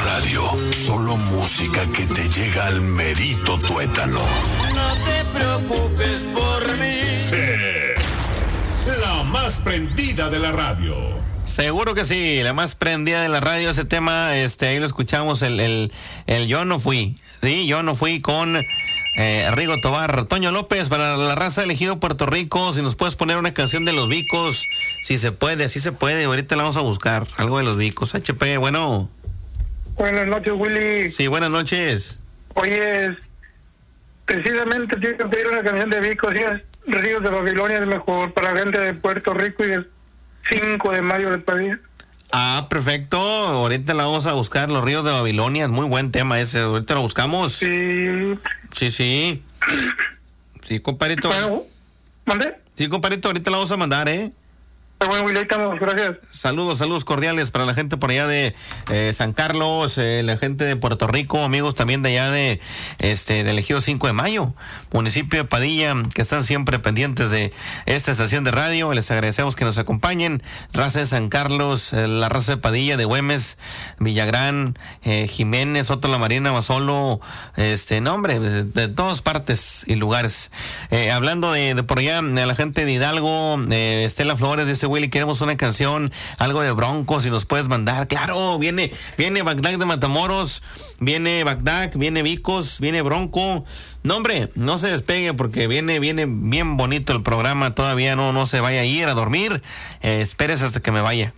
Radio, solo música que te llega al merito tuétano. No te preocupes por mí. Sí, la más prendida de la radio. Seguro que sí, la más prendida de la radio, ese tema, ahí lo escuchamos, el Yo no fui, sí, Yo no fui con Rigo Tobar. Toño López, para la raza elegido Puerto Rico, si nos puedes poner una canción de Los Vicos, si se puede, sí se puede, ahorita la vamos a buscar, algo de Los Vicos. HP, bueno. Buenas noches, Willy. Sí, buenas noches. Oye, precisamente quiero pedir una canción de Vicos, Ríos de Babilonia es mejor para la gente de Puerto Rico y el 5 de mayo de Padilla. Ah, perfecto, ahorita la vamos a buscar, Los Ríos de Babilonia, es muy buen tema ese, ahorita lo buscamos. Sí. Sí. Sí, compadrito. Bueno, ¿mande? Sí, compadrito, ahorita la vamos a mandar, Bueno, Willy, ahí estamos, gracias. Saludos cordiales para la gente por allá de San Carlos, la gente de Puerto Rico, amigos también de allá de Ejido 5 de Mayo, municipio de Padilla, que están siempre pendientes de esta estación de radio. Les agradecemos que nos acompañen. Raza de San Carlos, la raza de Padilla, de Güemes, Villagrán, Jiménez, Soto La Marina, Basolo, nombre, de todas partes y lugares. Hablando de por allá, de la gente de Hidalgo, Estela Flores dice: Willy, queremos una canción, algo de Broncos, si nos puedes mandar. Claro, viene Bagdad de Matamoros, viene Bagdad, viene Vicos, viene Bronco. No, hombre, no se despegue porque viene bien bonito el programa, todavía no se vaya a ir a dormir, espérese hasta que me vaya.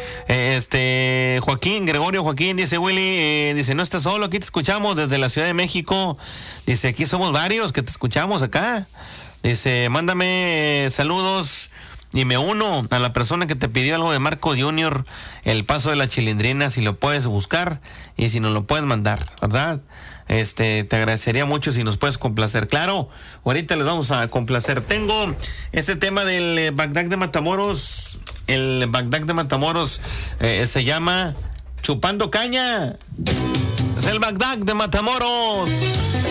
Gregorio Joaquín dice: Willy, dice, no estás solo, aquí te escuchamos desde la Ciudad de México, dice, aquí somos varios que te escuchamos acá, dice, mándame saludos. Y me uno a la persona que te pidió algo de Marco Junior, El Paso de la Chilindrina, si lo puedes buscar y si nos lo puedes mandar, ¿verdad? Te agradecería mucho si nos puedes complacer. Claro, ahorita les vamos a complacer. Tengo este tema del Bagdad de Matamoros. El Bagdad de Matamoros se llama Chupando Caña. Es el Bagdad de Matamoros.